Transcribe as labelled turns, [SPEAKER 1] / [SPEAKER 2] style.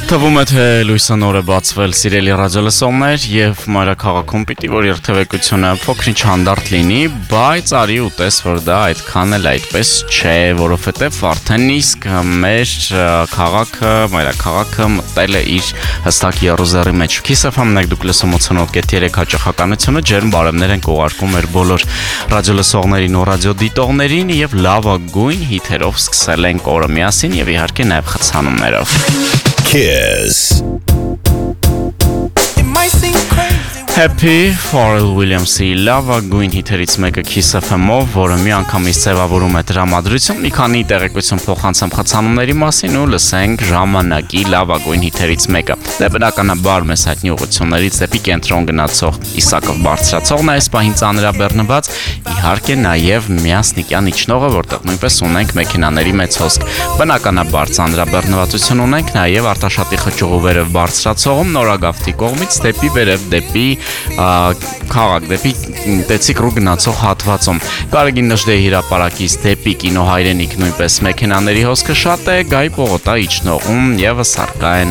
[SPEAKER 1] Թվում է, թե լույսը նոր է բացվել, սիրելի ռադիոլսողներ, եւ մայրաքաղաքում պիտի որ երթևեկությունը փոքրինչ հանդարտ լինի, բայց արի ու տես, որ դա այդքան էլ այդպես չէ, որովհետեւ արդեն իսկ մեր քաղաքը, մայրաքաղաքը մտել է իր հստակ եռուզեռի մեջ։ Kiss FM-ն եք դուք լսում 88.3 հաճախականությունը, ջերմ բարևներ ենք ուղարկում մեր բոլոր ռադիոլսողներին ու ռադիոդիտողներին եւ լավագույն հիթերով սկսել ենք օրը միասին եւ իհարկե նաեւ խցանումներով։
[SPEAKER 2] Kiss.
[SPEAKER 1] Happy Pharrell Williams-ի լավագույն հիթերից մեկը Kiss FM-ով, որը մի անգամից ձևավորում է դրամատրություն, մի քանի տեղեկություն փոխանցեմ խցանումների մասին ու լսենք ժամանակի լավագույն հիթերից մեկը։ Դե բնականաբար մեզ հայտնի ուղղություններից դեպի կենտրոն գնացող Իսակով բարձրացողն է այս պահին ծանրաբեռնված, իհարկե նաև Միասնիկյան իջնողը, որտեղ նույնպես ունենք մեքենաների մեծ հոսք։ Բնականաբար ծանրաբեռնվածություն ունենք նաև Արտաշատի խճուղու վերև բարձրացողում Նորագավթի կողմից դեպի վերև դեպի քաղաք դեպի Տեցիկ ռու գնացող հատվածում Գարեգին Նժդեի հրապարակից դեպի կինո հայրենիք նույնպես մեքենաների հոսքը շատ է, Գայի պողոտա իջնողում եւս առկա են